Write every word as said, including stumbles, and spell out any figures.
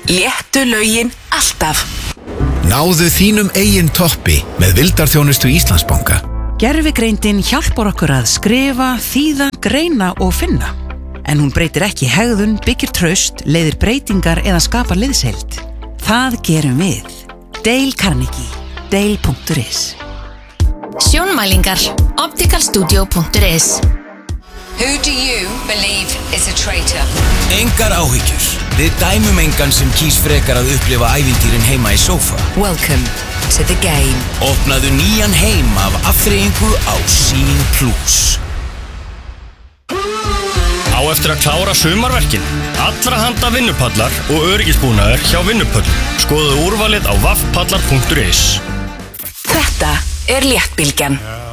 Léttu lögin alltaf. Náðu þínum eigin toppi með vildarþjónustu Íslandsbanka. Gervigreindin hjálpar okkur að skrifa, þýða, greina og finna. En hún breytir ekki hegðun, byggir traust, leiðir breytingar eða skapar liðsheild. Það gerum við. Dale Carnegie. Dale punktur is. Sjónmælingar. optical studio punktur is. Who do you believe is a traitor? Engar áhyggjur. Við dæmum engan sem kýs frekar að upplifa ævintýrin heima í sófa. Welcome to the game. Opnaðu nýjan heim af afþreyingu á Sín Plus. Á eftir að klára sumarverkin. Allra handa vinnupallar og öryggisbúnaður hjá Vinnupöllum. Skoðu úrvalið á vaffpallar punktur is. Þetta er Léttbylgjan.